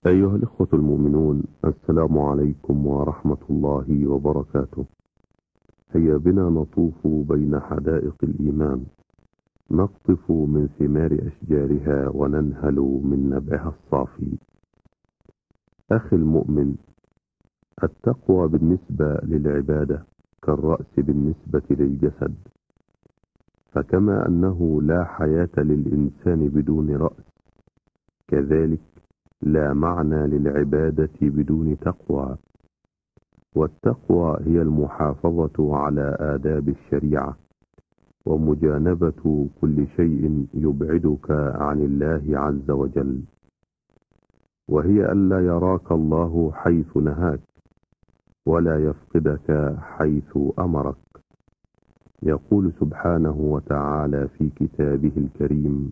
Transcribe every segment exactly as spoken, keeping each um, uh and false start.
أيها الإخوة المؤمنون، السلام عليكم ورحمة الله وبركاته. هيا بنا نطوف بين حدائق الإيمان، نقطف من ثمار أشجارها وننهل من نبعها الصافي. أخي المؤمن، التقوى بالنسبة للعبادة كالرأس بالنسبة للجسد، فكما أنه لا حياة للإنسان بدون رأس، كذلك لا معنى للعبادة بدون تقوى. والتقوى هي المحافظة على آداب الشريعة ومجانبة كل شيء يبعدك عن الله عز وجل، وهي ألا يراك الله حيث نهاك ولا يفقدك حيث أمرك. يقول سبحانه وتعالى في كتابه الكريم: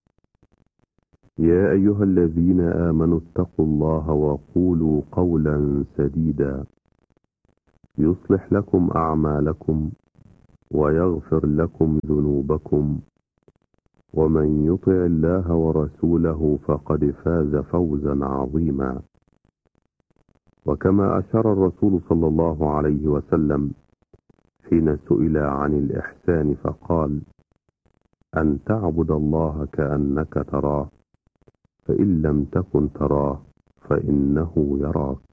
يا أيها الذين آمنوا اتقوا الله وقولوا قولا سديدا يصلح لكم أعمالكم ويغفر لكم ذنوبكم، ومن يطع الله ورسوله فقد فاز فوزا عظيما. وكما أشار الرسول صلى الله عليه وسلم حين سئل عن الإحسان فقال: أن تعبد الله كأنك تراه، فإن لم تكن تراه فإنه يراك.